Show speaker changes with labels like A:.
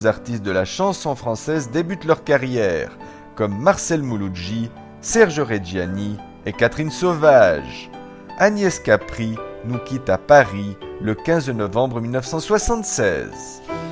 A: artistes de la chanson française débutent leur carrière, comme Marcel Mouloudji, Serge Reggiani et Catherine Sauvage. Agnès Capri nous quitte à Paris le 15 novembre 1976.